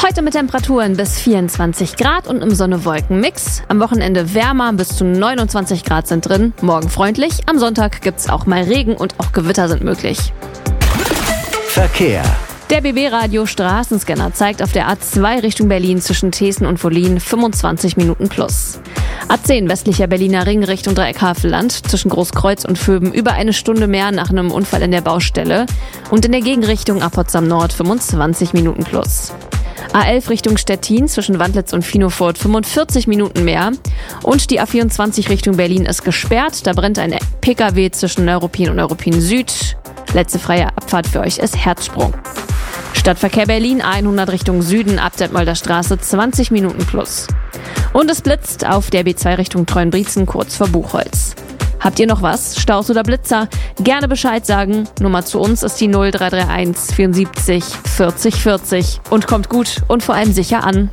Heute mit Temperaturen bis 24 Grad und im Sonne-Wolken-Mix. Am Wochenende wärmer, bis zu 29 Grad sind drin. Morgen freundlich. Am Sonntag gibt's auch mal Regen und auch Gewitter sind möglich. Verkehr. Der BB-Radio Straßenscanner zeigt auf der A2 Richtung Berlin zwischen Thesen und Wollin 25 Minuten plus. A10 westlicher Berliner Ring Richtung Dreieck Havelland zwischen Großkreuz und Vöben über eine Stunde mehr nach einem Unfall in der Baustelle. Und in der Gegenrichtung ab Potsdam Nord 25 Minuten plus. A11 Richtung Stettin zwischen Wandlitz und Finofurt 45 Minuten mehr. Und die A24 Richtung Berlin ist gesperrt. Da brennt ein PKW zwischen Neuruppin und Neuruppin Süd. Letzte freie Abfahrt für euch ist Herzsprung. Stadtverkehr Berlin, A100 Richtung Süden, ab Detmolder Straße 20 Minuten plus. Und es blitzt auf der B2 Richtung Treuenbrietzen kurz vor Buchholz. Habt ihr noch was? Staus oder Blitzer? Gerne Bescheid sagen. Nummer zu uns ist die 0331 74 40 40. Und kommt gut und vor allem sicher an.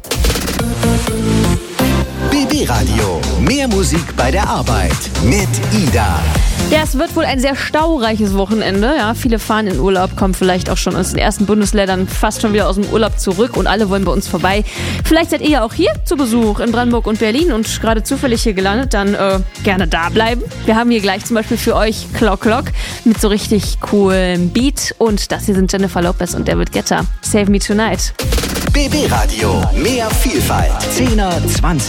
BB Radio. Mehr Musik bei der Arbeit mit Ida. Ja, es wird wohl ein sehr staureiches Wochenende. Ja, viele fahren in Urlaub, kommen vielleicht auch schon aus den ersten Bundesländern fast schon wieder aus dem Urlaub zurück und alle wollen bei uns vorbei. Vielleicht seid ihr ja auch hier zu Besuch in Brandenburg und Berlin und gerade zufällig hier gelandet, dann gerne da bleiben. Wir haben hier gleich zum Beispiel für euch Clock Clock mit so richtig coolem Beat und das hier sind Jennifer Lopez und David Guetta. Save Me Tonight. BB Radio. Mehr Vielfalt. 10er, 20er.